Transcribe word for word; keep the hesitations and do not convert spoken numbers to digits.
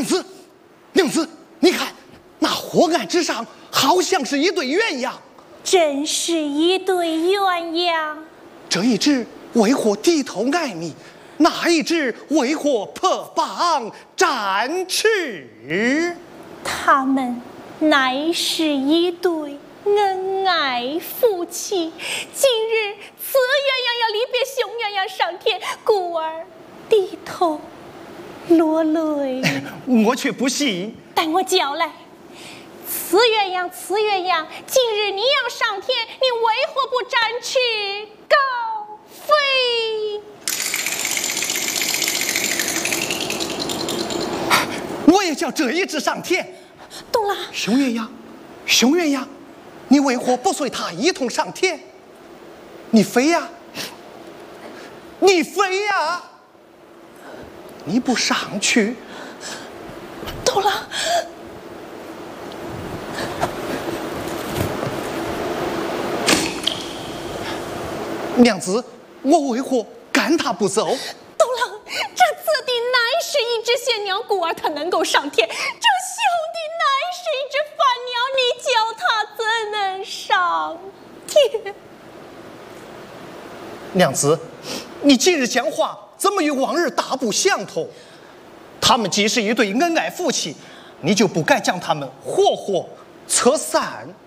娘子，娘子，你看那火案之上好像是一对鸳鸯， 真是一对鸳鸯。 这一只为何低头挨米？那一只为何破棒展翅？ 他们乃是一对恩爱夫妻。今日此鸳鸯要离别雄鸳鸯上天，故而低头落泪。 我却不信。 待我叫来。此鸳鸯，此鸳鸯，今日你要上天，你为何不展翅高飞？ 我也叫这一只上天。 懂了。 熊鸳鸯，熊鸳鸯，你为何不随他一同上天？你飞呀，你飞呀，你不上去？ 懂了。 娘子，我为何赶他不走？ 懂了，这此地乃是一只仙鸟，故而它能够上天。这兄弟乃是一只凡鸟，你叫他怎能上天？ 娘子，你今日讲话怎么与往日大不相同？他们既是一对恩爱夫妻，你就不该将他们活活扯散。